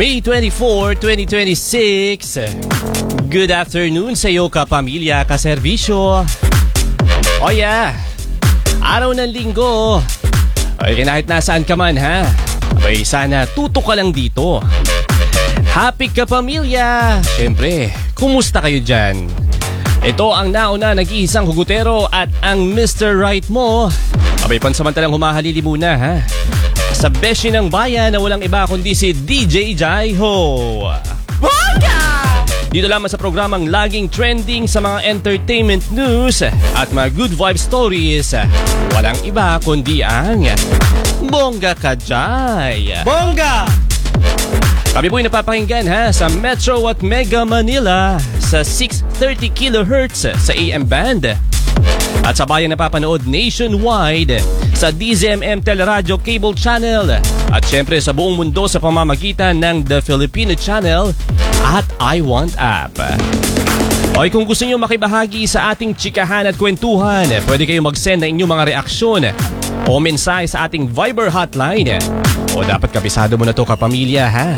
May 24, 2026. Good afternoon sa iyo kapamilya, kaserbisyo. Oh yeah, araw ng linggo. Ay, kahit nasaan ka man ha, abay sana tutok ka lang dito. Happy kapamilya. Siyempre, kumusta kayo dyan? Ito ang nauna nag-iisang hugutero at ang Mr. Right mo. Abay, pansamantalang humahalili muna ha, sa beshi ng bayan na walang iba kundi si DJ Jaiho. Bongga! Dito lamang sa programang laging trending sa mga entertainment news at mga good vibe stories. Walang iba kundi ang Bongga Ka Jai. Bongga! Kami po'y napapakinggan ha sa Metro at Mega Manila sa 630 kHz sa AM band. At sa bayan napapanood nationwide sa DZMM Teleradio Cable Channel. At syempre sa buong mundo sa pamamagitan ng The Filipino Channel at I Want App. Okay, kung gusto nyo makibahagi sa ating chikahan at kwentuhan, pwede kayo mag-send na inyong mga reaksyon o mensahe sa ating Viber hotline. O dapat kabisado mo na to kapamilya ha,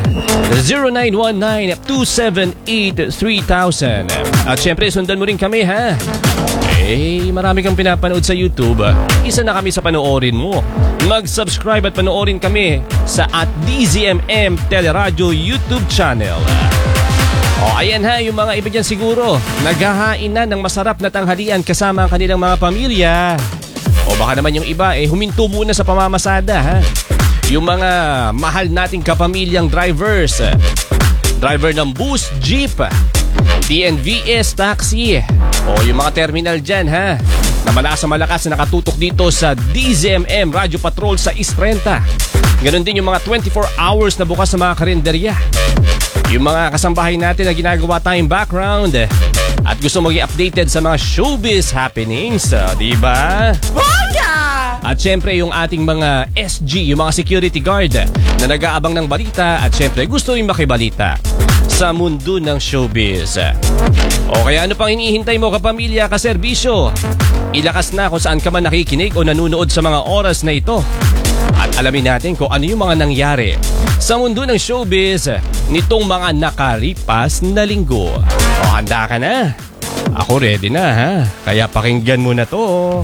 0919-278-3000. At syempre sundan mo rin kami ha. Eh, marami kang pinapanood sa YouTube. Isa na kami sa panoorin mo. Mag-subscribe at panoorin kami sa @DZMM Teleradio YouTube channel. O ayan ha, yung mga iba dyan siguro naghahain na ng masarap na tanghalian kasama ang kanilang mga pamilya. O baka naman yung iba huminto muna sa pamamasada ha. Yung mga mahal nating kapamilyang drivers, driver ng bus, jeep, TNVS, taxi, o yung mga terminal dyan ha, na malakas na nakatutok dito sa DZMM Radio Patrol sa East 30. Ganon din yung mga 24 hours na bukas sa mga karinderya. Yung mga kasambahay natin na ginagawa tayong background at gusto maging updated sa mga showbiz happenings, diba? Bongga! At syempre yung ating mga SG, yung mga security guard na nag-aabang ng balita at syempre gusto rin makibalita sa mundo ng showbiz. O kaya ano pang hinihintay mo kapamilya, kaserbisyo? Ilakas na kung saan ka man nakikinig o nanonood sa mga oras na ito. At alamin natin kung ano yung mga nangyari sa mundo ng showbiz nitong mga nakalipas na linggo. O handa ka na? Ako ready na ha, kaya pakinggan mo na to.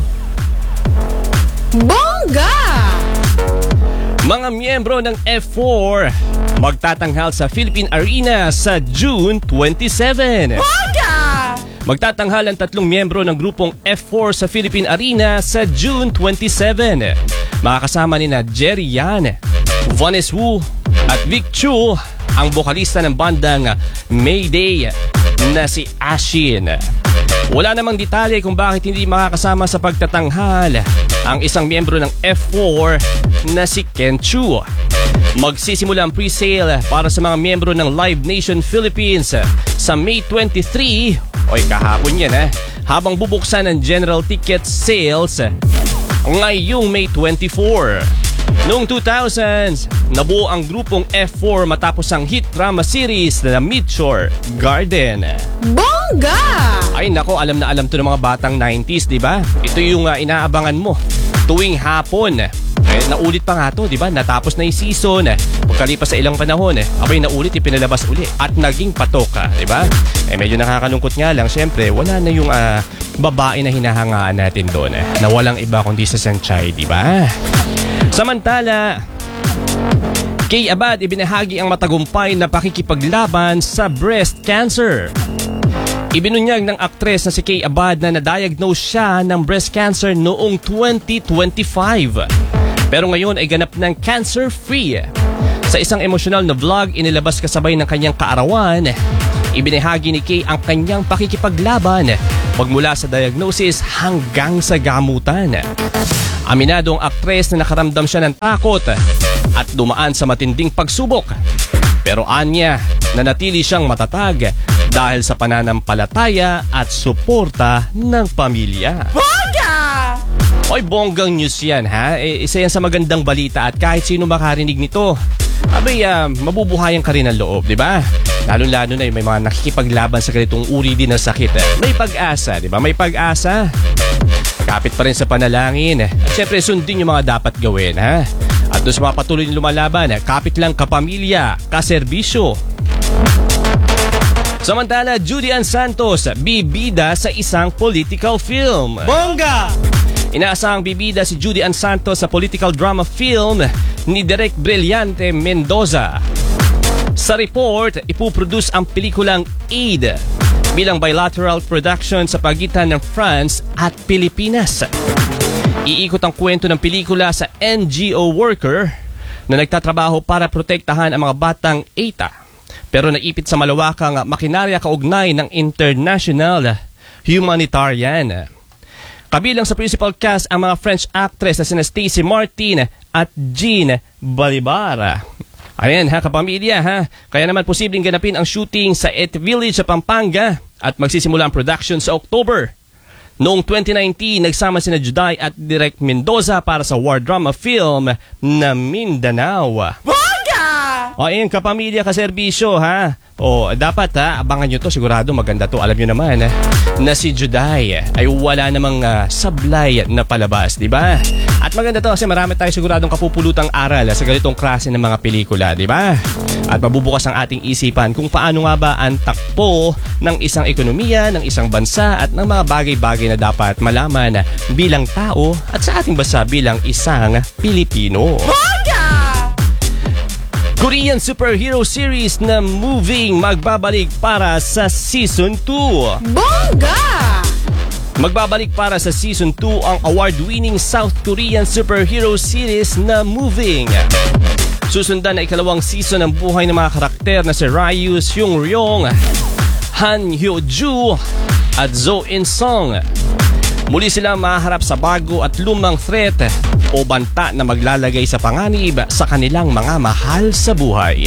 Bongga! Mga miyembro ng F4 magtatanghal sa Philippine Arena sa June 27. Bongga! Magtatanghal ang 3 miyembro ng grupong F4 sa Philippine Arena sa June 27. Makakasama nina Jerry Yan, Vanessa Wu at Vic Chu, ang bokalista ng bandang Mayday na si Ashin. Wala namang detalye kung bakit hindi makakasama sa pagtatanghal ang isang miyembro ng F4 na si Ken Chu. Magsisimula ang pre-sale para sa mga miyembro ng Live Nation Philippines sa May 23, oy kahapon yan habang bubuksan ang general ticket sales ngayong May 24. Noong 2000s, nabuo ang grupong F4 matapos ang hit drama series na Meteor Garden. Bongga! Ay nako, alam na alam to ng mga batang 90s, di ba? Ito yung inaabangan mo tuwing hapon. Naulit pa nga to, di ba? Natapos na yung season. Pagkalipas sa ilang panahon, abay naulit, ipinalabas uli at naging patok, di ba? Medyo nakakalungkot nga lang, syempre, wala na yung babae na hinahangaan natin doon na walang iba kundi sa Sanchay, di ba? Samantala, Kay Abad ibinahagi ang matagumpay na pakikipaglaban sa breast cancer. Ibinunyag ng aktres na si Kay Abad na na-diagnose siya ng breast cancer noong 2025. Pero ngayon ay ganap ng cancer-free. Sa isang emosyonal na vlog inilabas kasabay ng kanyang kaarawan, ibinahagi ni Kay ang kanyang pakikipaglaban magmula sa diagnosis hanggang sa gamutan. Aminado ang aktres na nakaramdam siya ng takot at dumaan sa matinding pagsubok. Pero anya, nanatili siyang matatag dahil sa pananampalataya at suporta ng pamilya. Bongga! Oy, bonggang news yan ha. Isa yan sa magandang balita at kahit sino makarinig nito, abay, mabubuhayan ka rin ang loob, di ba? Lalo-lalo na may mga nakikipaglaban sa ganitong uri din ng sakit. May pag-asa, di ba? May pag-asa. Kapit pa rin sa panalangin. At syempre, sundin yung mga dapat gawin, ha? At At doon sa mga patuloy na lumalaban, kapit lang kapamilya, kaserbisyo. Samantala, Judy Ann Santos, bibida sa isang political film. Bongga! Inaasahang bibida si Judy Ann Santos sa political drama film ni Direk Brillante Mendoza. Sa report, ipuproduce ang pelikulang Aid bilang bilateral production sa pagitan ng France at Pilipinas. Iikot ang kwento ng pelikula sa NGO worker na nagtatrabaho para protektahan ang mga batang ETA, pero naipit sa malawakang makinarya kaugnay ng international humanitarian. Kabilang sa principal cast ang mga French actress na sina Stacey Martin at Jean Balibar. Ayan ha, kapamilya ha. Kaya naman posibleng ganapin ang shooting sa Et Village sa Pampanga at magsisimula ang production sa October. Noong 2019, nagsama sina Juday at Direk Mendoza para sa war drama film na Mindanao. Bongga! O ayun, kapamilya, kaserbisyo ha. O dapat ha, abangan nyo to, sigurado maganda to. Alam nyo naman na si Juday ay wala namang sablay na palabas, di ba? At maganda to kasi marami tayo siguradong kapupulutang aral sa ganitong klase ng mga pelikula, di ba? At mabubukas ang ating isipan kung paano nga ba ang takbo ng isang ekonomiya, ng isang bansa at ng mga bagay-bagay na dapat malaman bilang tao at sa ating bansa bilang isang Pilipino. Bongga! Korean superhero series na Moving magbabalik para sa Season 2. Bongga! Magbabalik para sa Season 2 ang award-winning South Korean superhero series na Moving. Susundan na ikalawang season ng buhay ng mga karakter na si Ryu Seung-ryong, Han Hyo-joo at Zo In-sung. Muli sila maharap sa bago at lumang threat o banta na maglalagay sa panganib sa kanilang mga mahal sa buhay.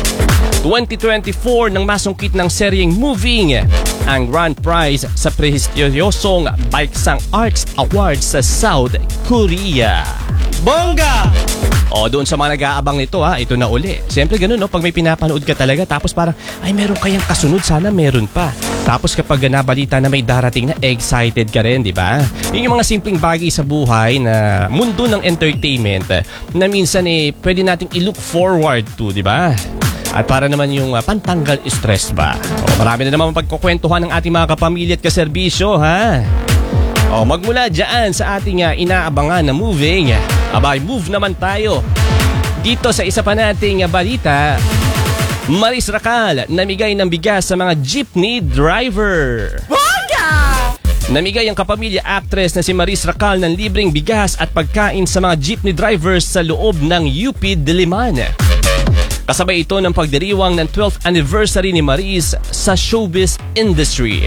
2024 nang masungkit ng seryeng Moving ang grand prize sa prestigyosong Baeksang Arts Awards sa South Korea. Bongga! O doon sa mga nag-aabang nito ito na uli. Siyempre ganun pag may pinapanood ka talaga tapos parang ay meron kayang kasunod, sana meron pa. Tapos kapag nabalita na may darating na, excited ka rin, di ba? Yun yung mga simpleng bagay sa buhay na mundo ng entertainment na minsan pwede nating i-look forward to, di ba? At para naman yung pantanggal stress ba. O marami na naman pagkukwentuhan ng ating mga kapamilya at kaserbisyo, ha? O magmula dyan sa ating inaabangan na Moving, abay move naman tayo dito sa isa pa nating balita. Maris Racal namigay ng bigas sa mga jeepney driver. Bongga! Namigay ang kapamilya actress na si Maris Racal ng libreng bigas at pagkain sa mga jeepney drivers sa loob ng UP Diliman. Kasabay ito ng pagdiriwang ng 12th anniversary ni Maris sa showbiz industry.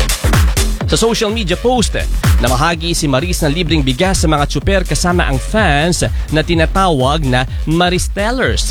Sa social media post, namahagi si Maris ng libreng bigas sa mga tsuper kasama ang fans na tinatawag na Maristellers.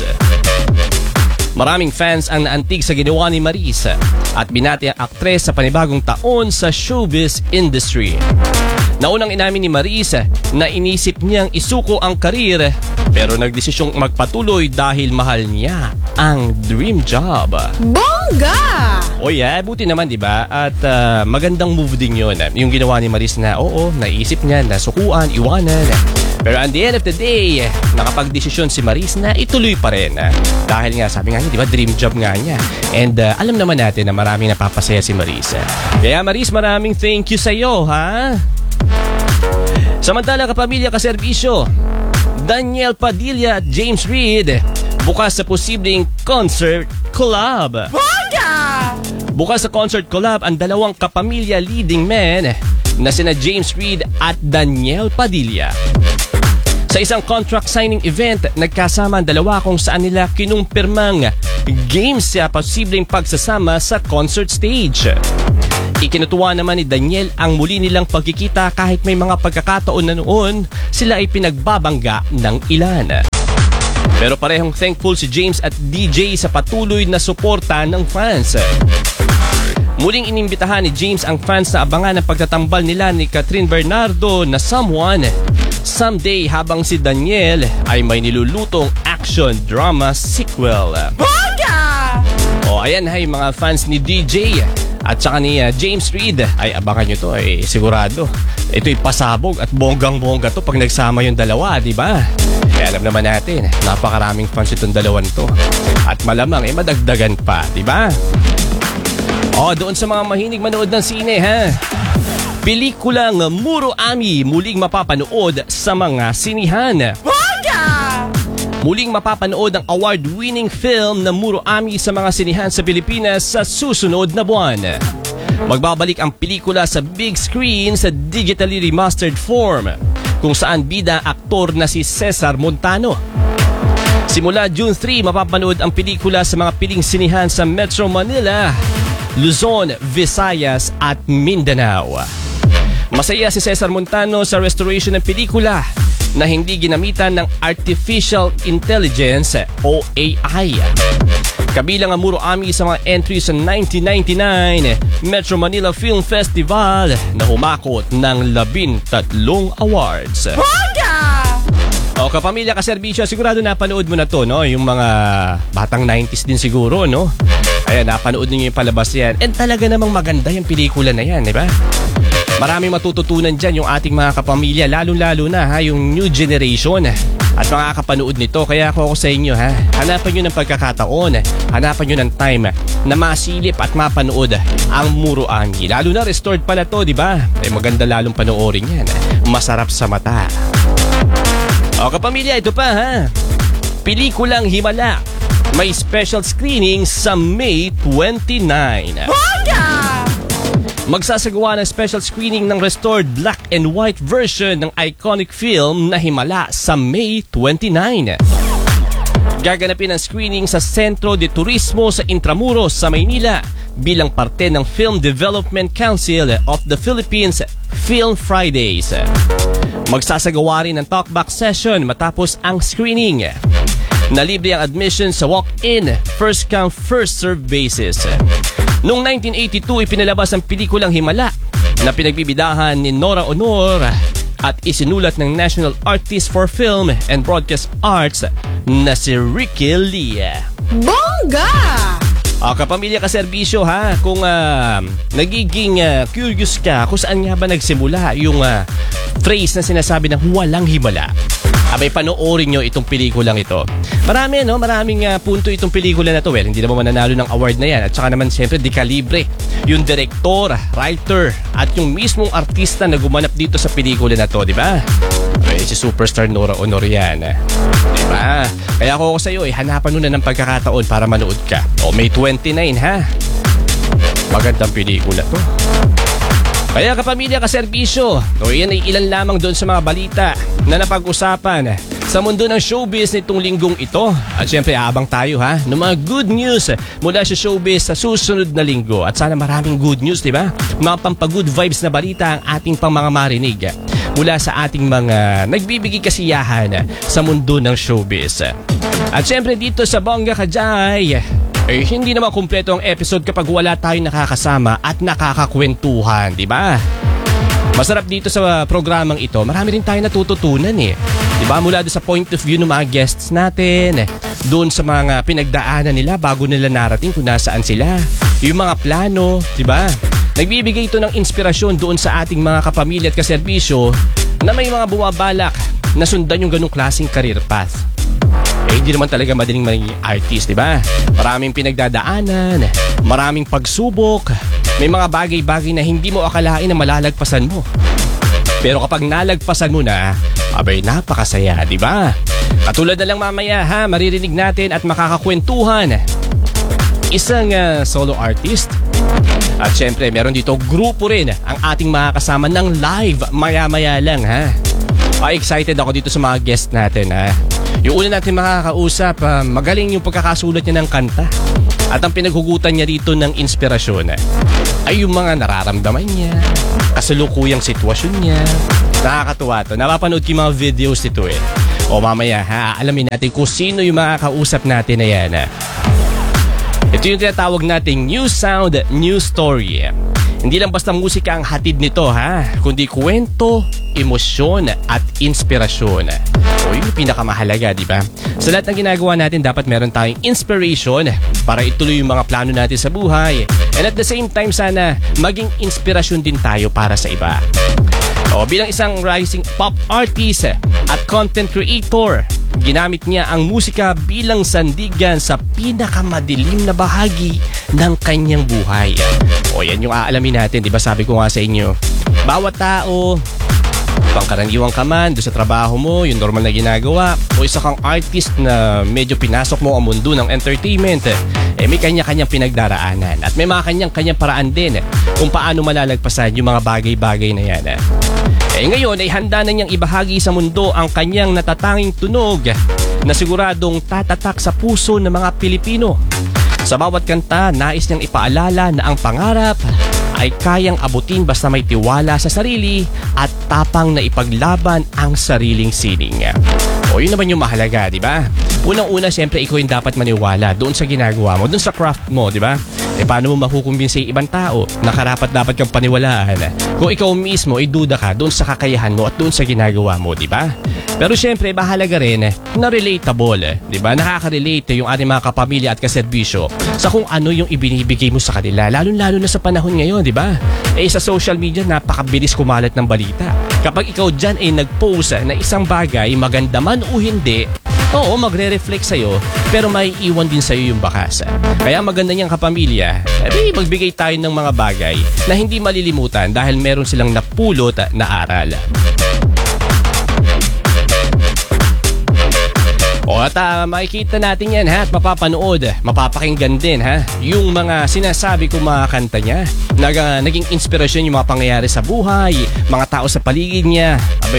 Maraming fans ang naantig sa ginawa ni Maris at binati ang aktres sa panibagong taon sa showbiz industry. Naunang inamin ni Maris na inisip niyang isuko ang karir pero nagdesisyong magpatuloy dahil mahal niya ang dream job. Bongga! O yeah, buti naman 'di ba? At magandang move din 'yon. Yung ginawa ni Maris na naisip niya na sukuan, iwanan. Pero at the end of the day, nakapagdesisyon si Maris na ituloy pa rin. Dahil nga sabi nga niya, 'di ba, dream job nga niya. And alam naman natin na maraming napapasaya si Maris. Kaya Maris, maraming thank you sa iyo, ha? Samantala, kapamilya, kaserbisyo, Daniel Padilla at James Reid bukas sa posibleng concert collab. Bongga! Bukas sa concert collab ang dalawang kapamilya leading men na sina James Reid at Daniel Padilla. Sa isang contract signing event, nagkasama ang dalawa kung saan nila kinumpirmang games sa posibleng pagsasama sa concert stage. Ikinutuwa naman ni Daniel ang muli nilang pagkikita kahit may mga pagkakataon na noon sila ay pinagbabangga ng ilan. Pero parehong thankful si James at DJ sa patuloy na suporta ng fans. Muling inimbitahan ni James ang fans na abangan ang pagtatambal nila ni Catherine Bernardo na Someone Someday habang si Daniel ay may nilulutong action drama sequel. Bongga! O ayan hay mga fans ni DJ. at saka ni James Reid. Ay, abangan nyo to, sigurado. Ito'y pasabog at bonggang-bongga to pag nagsama yung dalawa, di ba? Alam naman natin, napakaraming fans itong dalawan to. At malamang, madagdagan pa, di ba? Doon sa mga mahilig manood ng sine, ha? Pelikulang Muroami muling mapapanood sa mga sinihan. Bongga! Muling mapapanood ang award-winning film na Muroami sa mga sinihan sa Pilipinas sa susunod na buwan. Magbabalik ang pelikula sa big screen sa digitally remastered form, kung saan bida aktor na si Cesar Montano. Simula June 3, mapapanood ang pelikula sa mga piling sinihan sa Metro Manila, Luzon, Visayas at Mindanao. Masaya si Cesar Montano sa restoration ng pelikula na hindi ginamitan ng Artificial Intelligence o AI. Kabilang ang Muroami sa mga entries sa 1999 Metro Manila Film Festival na humakot ng 13 awards. Bongga! Kapamilya, kaserbisyo, sigurado napanood mo na to, no? Yung mga batang 90s din siguro, no? Ayan, napanood niyo yung palabas yan. And talaga namang maganda yung pelikula na yan, di ba? Maraming matututunan dyan yung ating mga kapamilya, lalo-lalo na yung new generation at makakapanood nito. Kaya ako sa inyo, hanapan nyo ng pagkakataon, hanapan nyo ng time na masilip at mapanood ang Muroami. Lalo na restored pala to, di ba? Maganda lalong panoorin yan. Masarap sa mata. Kapamilya, ito pa, pelikulang Himala. May special screening sa May 29. Bongga! Magsasagawa ng special screening ng restored black and white version ng iconic film na Himala sa May 29. Gaganapin ang screening sa Centro de Turismo sa Intramuros sa Maynila bilang parte ng Film Development Council of the Philippines Film Fridays. Magsasagawa rin ng talkback session matapos ang screening. Na libre ang admission sa walk-in, first come, first serve basis. Noong 1982, ipinalabas ang pelikulang Himala na pinagbibidahan ni Nora Honor at isinulat ng National Artist for Film and Broadcast Arts na si Ricky Lee. Bongga! Kapamilya, kaserbisyo, kung nagiging curious ka kung saan nga ba nagsimula yung phrase na sinasabi ng walang himala, abay, panoorin nyo itong pelikulang ito. Maraming punto itong pelikula na to. Well, hindi naman mananalo ng award na yan. At saka naman siyempre, di kalibre. Yung director, writer, at yung mismong artista na gumanap dito sa pelikula na to, di ba? Si superstar Nora Honor yan. Di ba? Kaya ako sa iyo, hanapan mo na ng pagkakataon para manood ka. May 29, Magandang pelikula to. Kaya kapamilya, kaserbisyo, yan ay ilan lamang doon sa mga balita na napag-usapan sa mundo ng showbiz nitong linggong ito. At syempre, aabang tayo ng mga good news mula sa showbiz sa susunod na linggo. At sana maraming good news, di ba? Mga pampagood vibes na balita ang ating pang mga marinig mula sa ating mga nagbibigay kasiyahan sa mundo ng showbiz. At syempre dito sa Bongga Kajay, hindi naman kumpleto ang episode kapag wala tayong nakakasama at nakakakwentuhan, di ba? Masarap dito sa programang ito, marami rin tayong natututunan Di ba? Mula doon sa point of view ng mga guests natin, doon sa mga pinagdaanan nila bago nila narating kung nasaan sila, yung mga plano, di ba? Nagbibigay ito ng inspirasyon doon sa ating mga kapamilya at kaserbisyo na may mga bumabalak na sundan yung ganung klaseng career path. Hindi naman talaga madaling maging artist, di ba? Maraming pinagdadaanan, maraming pagsubok, may mga bagay-bagay na hindi mo akalain na malalagpasan mo. Pero kapag nalagpasan mo na, abay, napakasaya, di ba? Katulad na lang mamaya, maririnig natin at makakakwentuhan isang solo artist. At syempre, meron dito grupo rin ang ating makakasama ng live maya-maya lang, Excited ako dito sa mga guest natin, Yung una natin makakausap, magaling yung pagkakasulat niya ng kanta. At ang pinaghugutan niya dito ng inspirasyon ay yung mga nararamdaman niya, kasalukuyang sitwasyon niya. Nakakatuwa to. Napapanood ko yung mga videos nito O mamaya, alamin natin kung sino yung makakausap natin na yan. Ito yung tinatawag nating New Sound, New Story. Hindi lang basta musika ang hatid nito ha, kundi kwento, emosyon at inspirasyon. O yun yung pinakamahalaga, di ba? Sa lahat ng ginagawa natin, dapat meron tayong inspiration para ituloy yung mga plano natin sa buhay. And at the same time, sana maging inspirasyon din tayo para sa iba. O bilang isang rising pop artist at content creator, ginamit niya ang musika bilang sandigan sa pinakamadilim na bahagi ng kanyang buhay. O yan yung aalamin natin, di ba sabi ko nga sa inyo, bawat tao, pangkaraniwang ka man, doon sa trabaho mo, yung normal na ginagawa, o isa kang artist na medyo pinasok mo ang mundo ng entertainment, may kanya-kanyang pinagdaraanan at may mga kanya-kanyang paraan din kung paano malalagpasan yung mga bagay-bagay na yan. Ngayon ay handa na niyang ibahagi sa mundo ang kanyang natatanging tunog na siguradong tatatak sa puso ng mga Pilipino. Sa bawat kanta, nais niyang ipaalala na ang pangarap ay kayang abutin basta may tiwala sa sarili at tapang na ipaglaban ang sariling sining. O yun naman yung mahalaga, di ba? Unang-una, siyempre, ikaw yung dapat maniwala doon sa ginagawa mo, doon sa craft mo, di ba? Paano mo makukumbinsi yung ibang tao na karapat dapat kang paniwalaan? Kung ikaw mismo ay duda ka doon sa kakayahan mo at doon sa ginagawa mo, di ba? Pero siyempre, mahalaga rin na relatable, di ba? Nakaka-relate yung ating mga kapamilya at kaserbisyo sa kung ano yung ibinibigay mo sa kanila, lalo-lalo na sa panahon ngayon, di ba? Sa social media, napakabilis kumalat ng balita. Kapag ikaw dyan ay nag-post na isang bagay, maganda man o hindi, oo, magre-reflect sa'yo, pero may iwan din sa'yo yung bakas. Kaya maganda niyang kapamilya, magbigay tayo ng mga bagay na hindi malilimutan dahil meron silang napulot na aral. O at makikita natin yan ha, at mapapanood, mapapakinggan din ha, yung mga sinasabi kong mga kanta niya. Naging inspirasyon yung mga pangyayari sa buhay, mga tao sa paligid niya.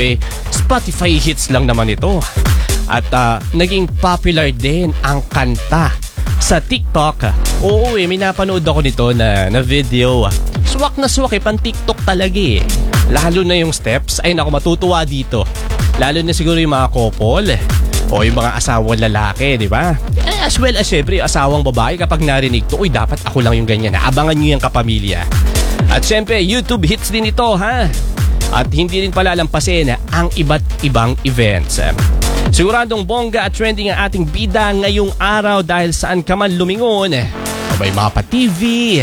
Spotify hits lang naman ito. At naging popular din ang kanta sa TikTok. Oo may napanood ako nito na video. Swak na swak pan TikTok talaga Lalo na yung steps, ay naku matutuwa dito. Lalo na siguro yung mga couple o yung mga asawang lalaki, di ba? As well as syempre asawang babae kapag narinig to, uy dapat ako lang yung ganyan. Abangan nyo yung kapamilya. At syempre YouTube hits din ito ha. At hindi rin palalampasin ang iba't ibang events. Siguradong bongga at trending ang ating bida ngayong araw dahil saan ka man lumingon. Abay mapa TV,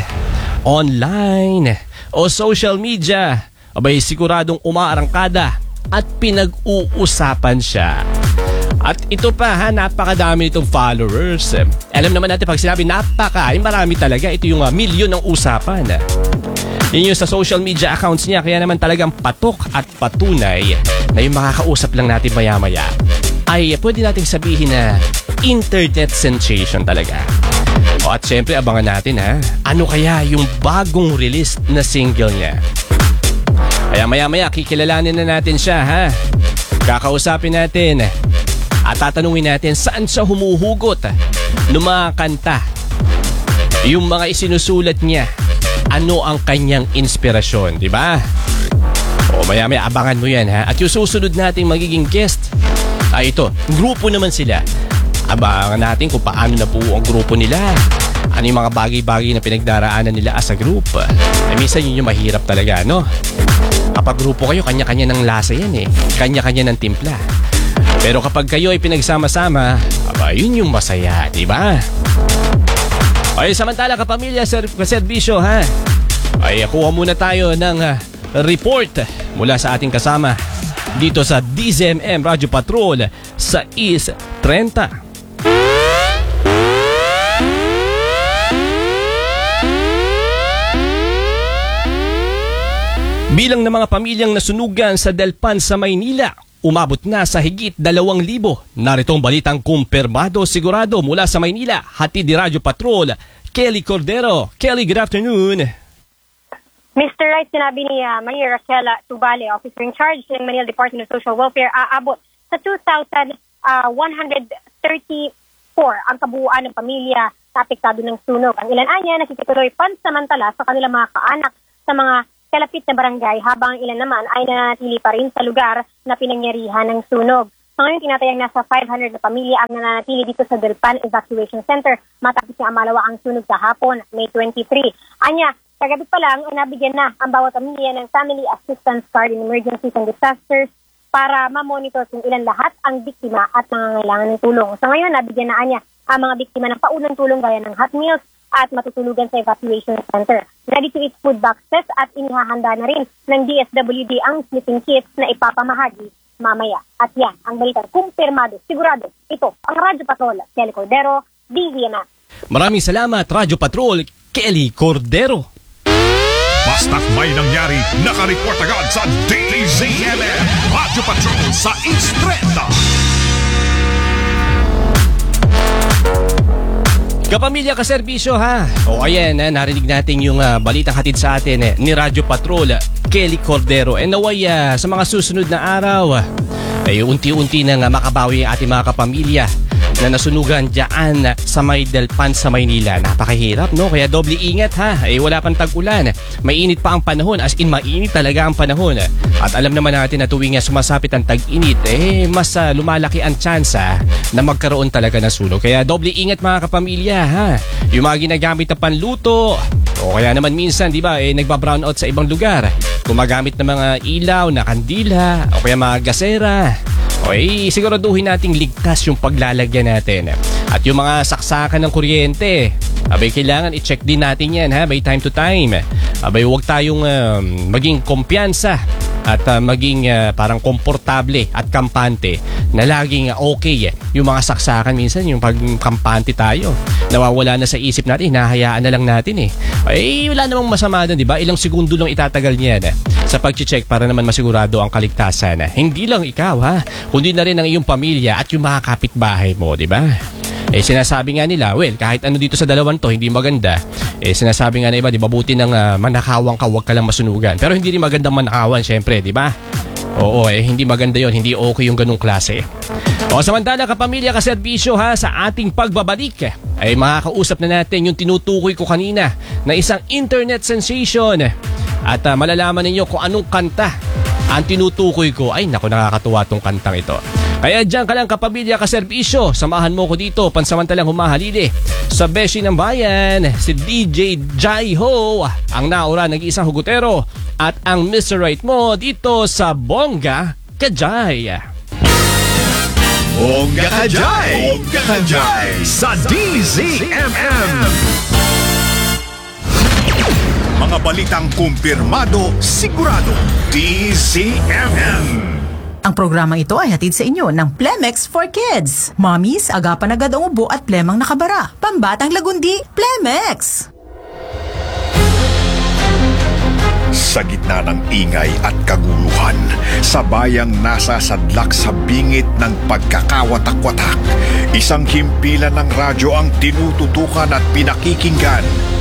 online, o social media. Abay siguradong umaarangkada at pinag-uusapan siya. At ito pa ha, napakadami nitong followers. Alam naman natin pag sinabi marami talaga. Ito yung milyon ng usapan. Yun yung sa social media accounts niya. Kaya naman talagang patok at patunay na yung makakausap lang natin maya-maya ay pwede nating sabihin na internet sensation talaga. O at syempre abangan natin ha, ano kaya yung bagong release na single niya. Kaya maya-maya kikilalanin na natin siya ha. Kakausapin natin at tatanungin natin saan siya humuhugot ng mga kanta, yung mga isinusulat niya, ano ang kanyang inspirasyon, di ba? O maya-maya abangan mo yan ha. At yung susunod nating magiging guest ay ito, grupo naman sila. Abangan natin kung paano na po ang grupo nila, ano yung mga bagay-bagay na pinagdaraanan nila as a group. Minsan yun yung mahirap talaga, no? Kapag grupo kayo, kanya-kanya ng lasa yan kanya-kanya ng timpla. Pero kapag kayo ay pinagsama-sama, yun yung masaya, di ba? Ay, samantala kapamilya sa serbisyo ha, ay kuha muna tayo ng report mula sa ating kasama dito sa DZMM Radio Patrol sa East 30. Bilang ng mga pamilyang nasunugan sa Delpan sa Maynila, umabot na sa higit 2,000. Narito ang balitang kumpirmado sigurado mula sa Maynila. Hatid ni Radio Patrol, Kelly Cordero. Kelly, good afternoon. Mr. Wright, sinabi ni Maria Raquel Tubale, officer in charge ng Manila Department of Social Welfare, aabot sa 2,134 ang kabuuan ng pamilya na apektado ng sunog. Ang ilan anya nakikituloy pansamantala sa kanilang mga kaanak sa mga kalapit na barangay, habang ang ilan naman ay nanatili pa rin sa lugar na pinangyarihan ng sunog. So ngayon, tinatayang nasa 500 na pamilya ang nananatili dito sa Delpan Evacuation Center matapos niya malawa ang sunog sa hapon, May 23. Anya, Kagabi pa lang, nabigyan na ang bawat pamilya ng Family Assistance Card in Emergencies and Disasters para ma-monitor kung ilan lahat ang biktima at nangangailangan ng tulong. Sa ngayon, nabigyan na niya ang mga biktima ng paunang tulong gaya ng hot meals at matutulugan sa evacuation center. Ready-to-eat food boxes at inihahanda na rin ng DSWD ang sleeping kits na ipapamahagi mamaya. At yan, ang balitang kumpirmado, sigurado. Ito, ang Radyo Patrol, Kelly Cordero, DZMM. Maraming salamat, Radyo Patrol, Kelly Cordero. Basta't may nangyari, nakareport agad sa DZMM Radyo Patrol sa East 30. Kapamilya, kaserbisyo ha. O ayan, narinig natin yung balitang hatid sa atin ni Radyo Patrol, Kelly Cordero. Naway sa mga susunod na araw, ay unti-unti na makabawi ang ating mga kapamilya na nasunugan dyan sa May Delpan sa Maynila. Napakahirap, no? Kaya doble ingat ha. Wala pang tag-ulan. Mainit pa ang panahon, as in mainit talaga ang panahon. At alam naman natin na tuwing sumasapit ang tag-init, mas lumalaki ang tsansa na magkaroon talaga ng sunog. Kaya doble ingat mga kapamilya ha. Yung mga ginagamit na panluto, o kaya naman minsan, di ba, nagba-brownout sa ibang lugar. Gumagamit ng mga ilaw na kandila, o kaya mga gasera. Okay, siguraduhin nating ligtas yung paglalagyan natin. At yung mga saksakan ng kuryente, abay kailangan i-check din natin yan ha, by time to time. Abay huwag tayong maging kumpiyansa at maging parang komportable at kampante na laging okay. Yung mga saksakan minsan, yung pagkampante tayo, nawawala na sa isip natin, hinahayaan na lang natin wala namang masama doon, di ba? Ilang segundo lang itatagal niyan sa pag-check para naman masigurado ang kaligtasan. Hindi lang ikaw ha, kundi na rin ang iyong pamilya at yung mga kapitbahay mo, di ba? Sinasabi nga nila, well, kahit ano dito sa dalawan to, hindi maganda. Sinasabi nga na iba, di ba, buti ng manakawang ka, huwag ka lang masunugan. Pero hindi rin magandang manakawan, syempre, di ba? Oo, hindi maganda yon, hindi okay yung ganung klase. O samantala kapamilya, kaserbisyo ha, sa ating pagbabalik, ay makakausap na natin yung tinutukoy ko kanina na isang internet sensation. At malalaman ninyo kung anong kanta ang tinutukoy ko. Ay, naku, nakakatuwa tong kantang ito. Kaya dyan ka lang kapamilya, kaserbisyo, samahan mo ko dito pansamantalang humahalili sa Beshi ng Bayan, si DJ Jai Ho, ang naura nag-iisang hugutero, at ang Mr. Right mo dito sa Bongga Kajay. Bongga Kajay! Bongga Kajay! Sa DZMM! Mga balitang kumpirmado, sigurado, DZMM! Ang programa ito ay hatid sa inyo ng Plemex for Kids. Mommies, agapan agad ang ubo at plemang nakabara. Pambatang lagundi, Plemex! Sa gitna ng ingay at kaguluhan, sa bayang nasasadlak sa bingit ng pagkakawatak-watak, isang himpilan ng radyo ang tinututukan at pinakikinggan.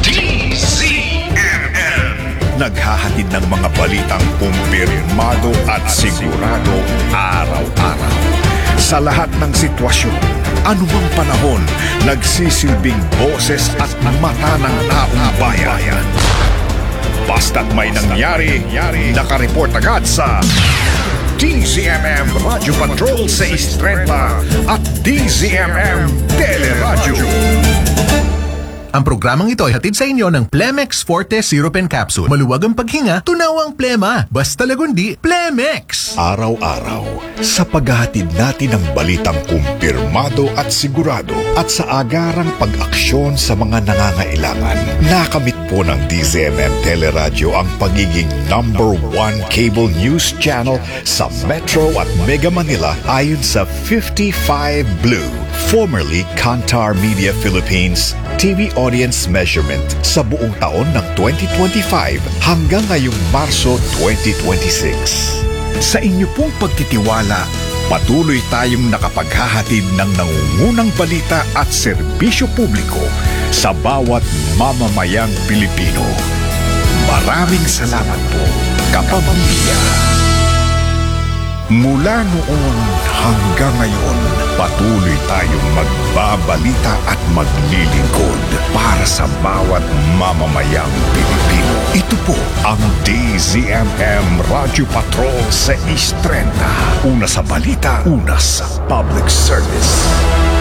DZMM! Naghahatid ng mga balitang kumpirmado at sigurado araw-araw. Sa lahat ng sitwasyon, anumang panahon, nagsisilbing boses at mata ng taong bayan. Basta't may nangyari, nakareport agad sa DZMM Radyo Patrol sa East 30 at DZMM Teleradyo. Ang programang ito ay hatid sa inyo ng Plemex Forte Syrup and Capsule. Maluwag ang paghinga, tunaw ang plema. Basta lagundi, Plemex! Araw-araw, sa paghahatid natin ng balitang kumpirmado at sigurado at sa agarang pag-aksyon sa mga nangangailangan, nakamit po ng DZMM Teleradyo ang pagiging #1 cable news channel sa Metro at Mega Manila ayon sa 55 Blue, formerly Kantar Media Philippines, TV audience measurement sa buong taon ng 2025 hanggang ngayong Marso 2026. Sa inyo pong pagtitiwala, patuloy tayong nakapaghahatid ng nangungunang balita at serbisyo publiko sa bawat mamamayang Pilipino. Maraming salamat po, kapamilya. Mula noon hanggang ngayon, patuloy tayong magbabalita at maglilingkod para sa bawat mamamayang Pilipino. Ito po ang DZMM Radyo Patrol sa East 30. Una sa balita, una sa public service.